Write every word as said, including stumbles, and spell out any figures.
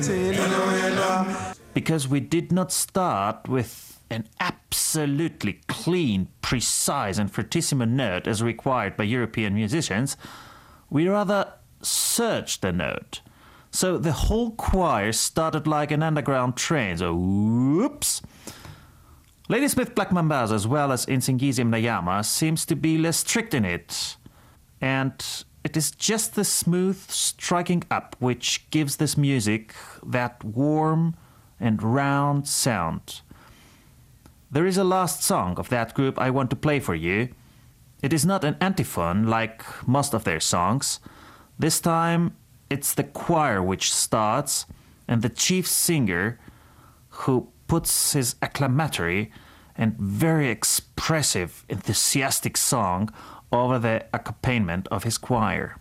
Because we did not start with an absolutely clean, precise and fortissimo note as required by European musicians, we rather searched the note. So the whole choir started like an underground train, so whoops. Ladysmith Black Mambazo, as well as Nsingizia Mnyama, seems to be less strict in it. And it is just the smooth striking up which gives this music that warm and round sound. There is a last song of that group I want to play for you. It is not an antiphon like most of their songs. This time it's the choir which starts and the chief singer who puts his acclamatory and very expressive, enthusiastic song over the accompaniment of his choir.